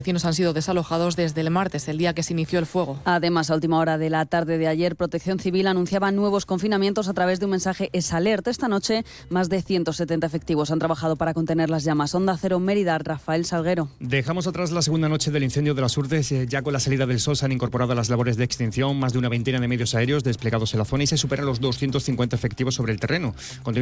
Vecinos han sido desalojados desde el martes, el día que se inició el fuego. Además, a última hora de la tarde de ayer, Protección Civil anunciaba nuevos confinamientos a través de un mensaje Esalert. Esta noche, más de 170 efectivos han trabajado para contener las llamas. Onda Cero, Mérida, Rafael Salguero. Dejamos atrás la segunda noche del incendio de las Urdes. Ya con la salida del sol se han incorporado las labores de extinción, más de una veintena de medios aéreos desplegados en la zona y se superan los 250 efectivos sobre el terreno.